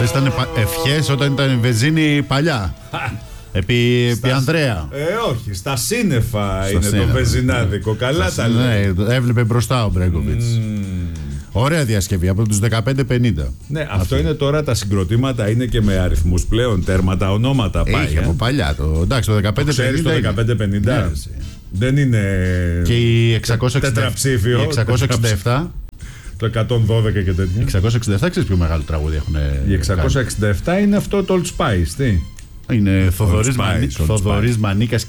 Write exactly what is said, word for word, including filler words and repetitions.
Αυτές ήταν ευχές όταν ήταν βενζίνη παλιά. Επί, επί Ανδρέα. Ε, όχι, στα σύννεφα στα είναι σύννεφα. Το βενζινάδικο. Καλά τα λέει. Ναι, έβλεπε μπροστά ο Μπρέγκοβιτς. Mm. Ωραία διασκευή από τους δεκαπέντε πενήντα. Ναι, αυτό, αυτό είναι τώρα τα συγκροτήματα, είναι και με αριθμούς πλέον, τέρματα, ονόματα. Είχε από παλιά το. Εντάξει, το δεκαπέντε πενήντα. Το δεκαπέντε πενήντα. Ναι, δεν είναι. Και η εξακόσια εξήντα επτά. Το εκατόν δώδεκα και τέτοια. Η εξακόσια εξήντα επτά, ξέρεις ποιο μεγάλο τραγούδι έχουν. Η εξακόσια εξήντα επτά κάνει. Είναι αυτό το Old Spice, τι. Είναι Θοδωρής Μανίκας